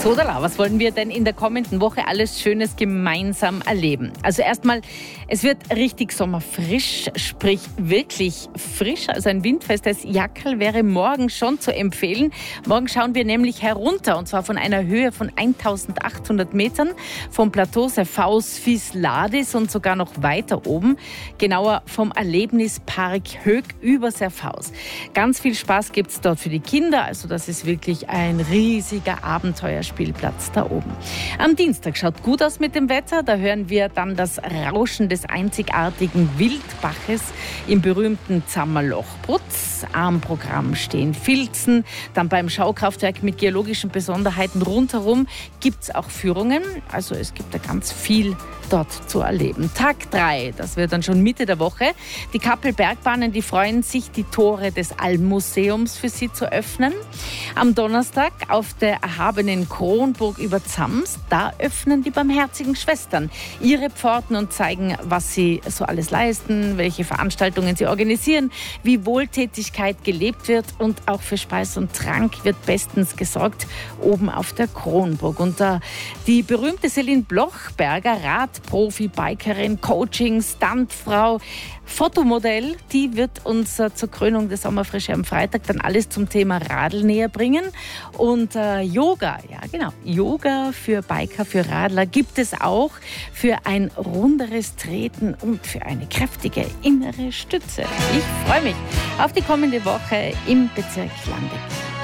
Sodala, was wollen wir denn in der kommenden Woche alles Schönes gemeinsam erleben? Also erstmal, es wird richtig sommerfrisch, sprich wirklich frisch. Also ein windfestes Jackerl wäre morgen schon zu empfehlen. Morgen schauen wir nämlich herunter, und zwar von einer Höhe von 1800 Metern vom Plateau Serfaus Fisladis und sogar noch weiter oben, genauer vom Erlebnispark Höck über Serfaus. Ganz viel Spaß gibt es dort für die Kinder, also das ist wirklich ein riesiger Abenteuerspielplatz da oben. Am Dienstag schaut gut aus mit dem Wetter, da hören wir dann das Rauschen des einzigartigen Wildbaches im berühmten Zammerlochputz. Am Programm stehen Filzen, dann beim Schaukraftwerk mit geologischen Besonderheiten rundherum gibt es auch Führungen, also es gibt da ganz viel dort zu erleben. Tag 3, das wird dann schon Mitte der Woche. Die Kappelbergbahnen, die freuen sich, die Tore des Almmuseums für sie zu öffnen. Am Donnerstag auf der erhabenen Kronburg über Zams, da öffnen die Barmherzigen Schwestern ihre Pforten und zeigen, was sie so alles leisten, welche Veranstaltungen sie organisieren, wie Wohltätigkeit gelebt wird, und auch für Speis und Trank wird bestens gesorgt oben auf der Kronburg. Und die berühmte Celine Blochberger, Radprofi, Bikerin, Coaching, Stuntfrau, Fotomodell, die wird uns zur Krönung der Sommerfrische am Freitag dann alles zum Thema Radl näher bringen. Und Yoga, ja genau, Yoga für Biker, für Radler gibt es auch für ein runderes Treten und für eine kräftige innere Stütze. Ich freue mich auf die kommende Woche im Bezirk Landeck.